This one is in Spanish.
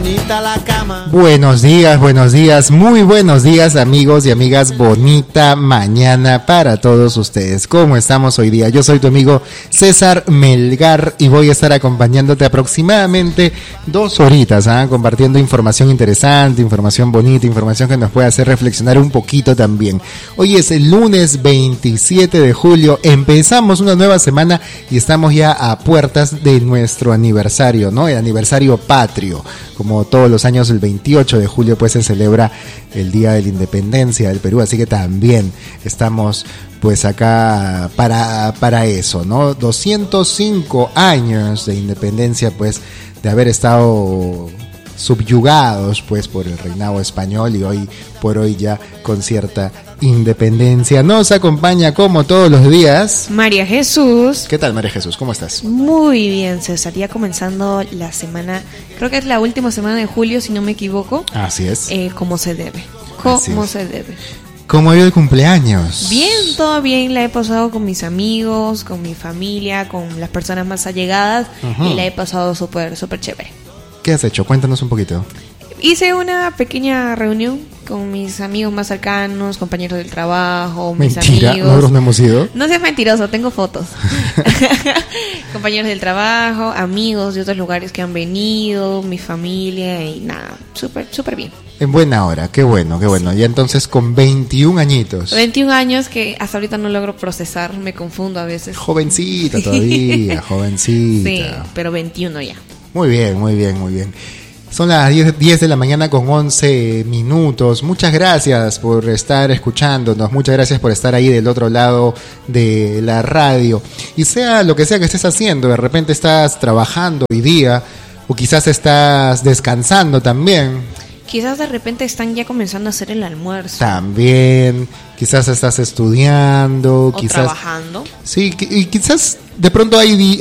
bonita la cama. Buenos días, muy buenos días amigos y amigas, bonita mañana para todos ustedes. ¿Cómo estamos hoy día? Yo soy tu amigo César Melgar y voy a estar acompañándote aproximadamente 2 horitas, compartiendo información interesante, información bonita, información que nos puede hacer reflexionar un poquito también. Hoy es el lunes 27 de julio, empezamos una nueva semana y estamos ya a puertas de nuestro aniversario, ¿no? El aniversario patrio. Como todos los años, el 28 de julio pues se celebra el Día de la Independencia del Perú, así que también estamos pues acá para eso, ¿no? 205 años de independencia, pues de haber estado subyugados pues por el reinado español y hoy por hoy ya con cierta independencia. Nos acompaña como todos los días María Jesús. ¿Qué tal, María Jesús? ¿Cómo estás? Muy bien, César, ya comenzando la semana, creo que es la última semana de julio si no me equivoco. Así es. Como se debe. ¿Cómo ha ido el cumpleaños? Bien, todo bien, la he pasado con mis amigos, con mi familia, con las personas más allegadas. Uh-huh. Y la he pasado súper chévere. ¿Qué has hecho? Cuéntanos un poquito. Hice una pequeña reunión con mis amigos más cercanos, compañeros del trabajo, mis Mentira, amigos. ¿nosotros no hemos ido? No seas mentiroso, tengo fotos. Compañeros del trabajo, amigos de otros lugares que han venido, mi familia y nada, súper bien. En buena hora, qué bueno. Sí. Ya entonces con 21 añitos. 21 años que hasta ahorita no logro procesar, me confundo a veces. Jovencita todavía, jovencita. Sí, pero 21 ya. Muy bien. Son las 10 de la mañana con 11 minutos. Muchas gracias por estar escuchándonos. Muchas gracias por estar ahí del otro lado de la radio. Y sea lo que sea que estés haciendo, de repente estás trabajando hoy día o quizás estás descansando también. Quizás de repente están ya comenzando a hacer el almuerzo. También, quizás estás estudiando. O quizás trabajando. Sí, y quizás de pronto hay